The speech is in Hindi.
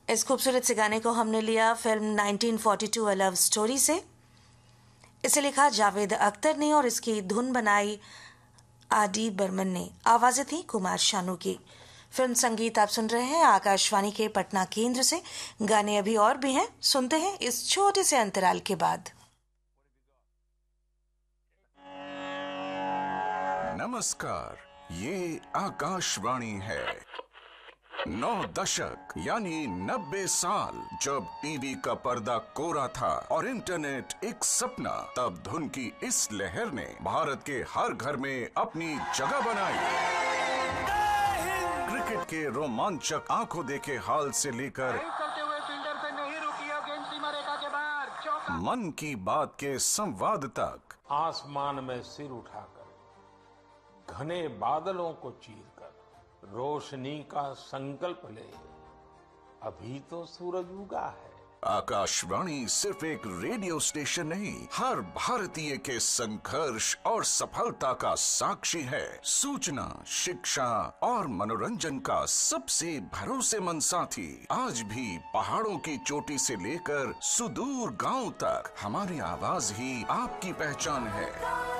इस खूबसूरत से गाने को हमने लिया फिल्म 1942 अ लव स्टोरी से। इसे लिखा जावेद अख्तर ने और इसकी धुन बनाई आर.डी. बर्मन ने। आवाजें थी कुमार शानू की। फिल्म संगीत आप सुन रहे हैं आकाशवाणी के पटना केंद्र से। गाने अभी और भी हैं, सुनते हैं इस छोटे से अंतराल के बाद। नमस्कार, ये आकाशवाणी है। 9 दशक यानी 90 साल जब टीवी का पर्दा कोरा था और इंटरनेट एक सपना, तब धुन की इस लहर ने भारत के हर घर में अपनी जगह बनाई। क्रिकेट के रोमांचक आंखों देखे हाल से लेकर मन की बात के संवाद तक, आसमान में सिर उठाकर घने बादलों को चीरकर रोशनी का संकल्प ले, अभी तो सूरज उगा है। आकाशवाणी सिर्फ एक रेडियो स्टेशन नहीं, हर भारतीय के संघर्ष और सफलता का साक्षी है। सूचना, शिक्षा और मनोरंजन का सबसे भरोसेमंद साथी। आज भी पहाड़ों की चोटी से लेकर सुदूर गांव तक हमारी आवाज ही आपकी पहचान है।